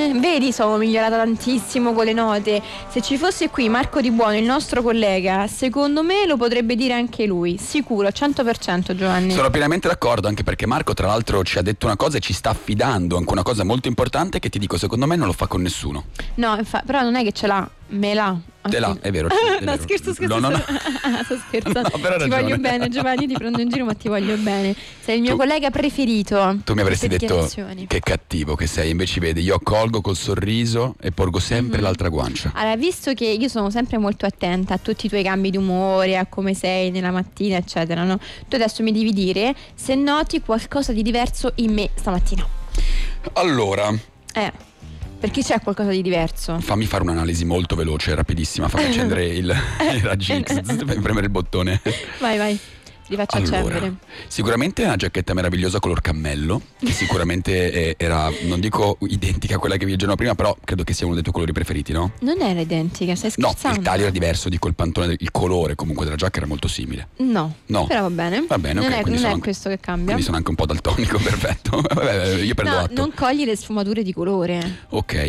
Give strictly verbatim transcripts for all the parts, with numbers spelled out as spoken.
Eh, vedi, sono migliorata tantissimo con le note. Se ci fosse qui Marco Di Buono, il nostro collega, secondo me lo potrebbe dire anche lui, sicuro, cento per cento, Giovanni. Sono pienamente d'accordo, anche perché Marco tra l'altro ci ha detto una cosa e ci sta affidando anche una cosa molto importante che ti dico, secondo me non lo fa con nessuno. No, infa- però non è che ce l'ha, me l'ha. Te l'ha, è vero. È no, vero. scherzo, scherzo. No, no, no. Sto scherzando. No, però hai ti ragione. voglio bene, Giovanni, ti prendo in giro, ma ti voglio bene. Sei il mio Tu- collega preferito. Tu mi avresti Queste detto dichiarazioni. che cattivo che sei, invece vedi, io accolgo col sorriso e porgo sempre Mhm. l'altra guancia. Allora, visto che io sono sempre molto attenta a tutti i tuoi cambi di umore, a come sei nella mattina, eccetera, no? Tu adesso mi devi dire se noti qualcosa di diverso in me stamattina. Allora, Eh, perché c'è qualcosa di diverso? fammi fare un'analisi molto veloce, rapidissima, fammi accendere il, i raggi X, fammi premere il bottone. Vai, vai, ti faccio Allora, accendere. sicuramente una giacchetta meravigliosa color cammello, che sicuramente eh, era, non dico identica a quella che vi il giorno prima, però credo che sia uno dei tuoi colori preferiti, no? Non era identica, stai No, scherzando? il taglio era diverso, dico il pantone, il colore comunque della giacca era molto simile. No, No. però va bene. Va bene, non ok, è, quindi non sono è anche- questo che cambia. Quindi sono anche un po' daltonico, perfetto. Vabbè, io prendo No, atto. non cogli le sfumature di colore. Ok.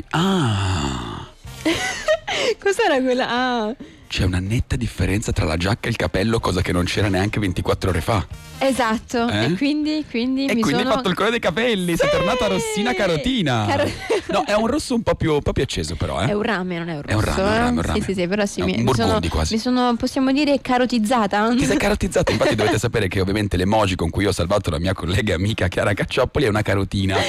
Ah, Cos'era quella? Ah, c'è una netta differenza tra la giacca e il capello, cosa che non c'era neanche ventiquattro ore fa. esatto. Eh? E quindi, quindi E mi quindi sono... hai fatto il colore dei capelli, sei Sì! tornata rossina carotina. Caro- No, è un rosso un po' più, un po' più acceso però, eh. È un rame, non è un rosso. È un rame, un eh? rame, un rame. Sì, sì, sì, però sì, È mi, un mi sono, burgundi quasi. mi sono, possiamo dire, carotizzata. Ti sei carotizzata, infatti dovete sapere che ovviamente l'emoji con cui ho salvato la mia collega e amica Chiara Cacciopoli è una carotina.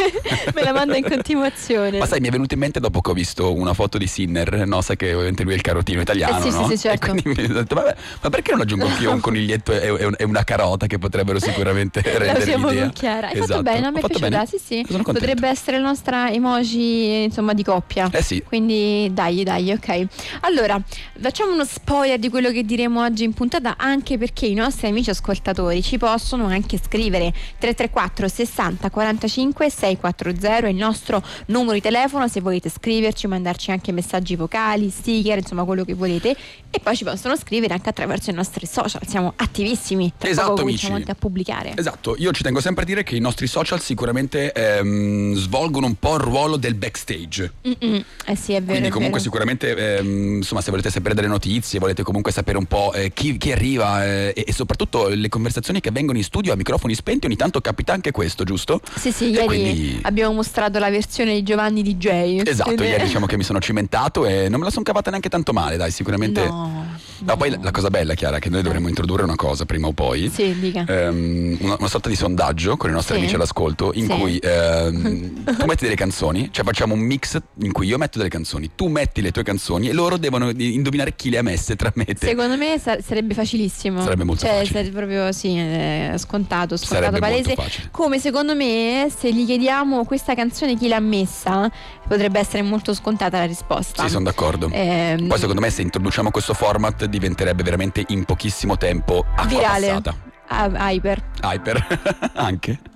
Me la manda in continuazione. Ma sai, mi è venuto in mente dopo che ho visto una foto di Sinner, no? Sai che ovviamente lui è il carotino italiano, Eh sì, sì, no? sì, certo. E quindi mi ho detto, vabbè, ma perché non aggiungo anch'io un coniglietto e, e- e una carota che potrebbero sicuramente La rendere usiamo l'idea. con Chiara. Hai Esatto. fatto bene, a me Ho è fatto piaciuta. bene? Sì, sì. Sono contento. Potrebbe essere la nostra emoji, insomma, di coppia. Eh sì. Quindi dai, dai, ok. Allora, facciamo uno spoiler di quello che diremo oggi in puntata, anche perché i nostri amici ascoltatori ci possono anche scrivere. Tre tre quattro sessanta quarantacinque seicentoquaranta è il nostro numero di telefono, se volete scriverci, mandarci anche messaggi vocali, sticker, insomma quello che volete. E poi ci possono scrivere anche attraverso i nostri social, siamo attivissimi. Tra Esatto, poco amici. cominciamo anche a pubblicare. Esatto, io ci tengo sempre a dire che i nostri social sicuramente ehm, svolgono un po' il ruolo del backstage. Mm-mm. Eh sì, è vero. Quindi è comunque vero. sicuramente ehm, insomma, se volete sapere delle notizie, volete comunque sapere un po' eh, chi, chi arriva eh, e, e soprattutto le conversazioni che avvengono in studio a microfoni spenti, ogni tanto capita anche questo, giusto? Sì, sì, E ieri quindi- abbiamo mostrato la versione di Giovanni D J. Esatto, Quindi- ieri diciamo che mi sono cimentato e non me la sono cavata neanche tanto male, dai, sicuramente. No, No, no. poi la, la cosa bella, Chiara, è che noi dovremmo introdurre una cosa prima o poi. Sì, dica. Ehm, una, una sorta di sondaggio con i nostri Sì. amici all'ascolto in Sì. cui ehm, tu metti delle canzoni, cioè facciamo un mix in cui io metto delle canzoni, tu metti le tue canzoni e loro devono indovinare chi le ha messe tra me e te. Secondo me sa- sarebbe facilissimo. Sarebbe molto cioè, facile. sarebbe proprio sì, eh, scontato, scontato Sarebbe palese. molto facile. Come secondo me, se gli chiediamo questa canzone chi l'ha messa, potrebbe essere molto scontata la risposta. Sì, sono d'accordo. Ehm, Poi secondo me se introduciamo questo format diventerebbe veramente in pochissimo tempo acqua Virale. passata. ah, Hyper. Hyper anche.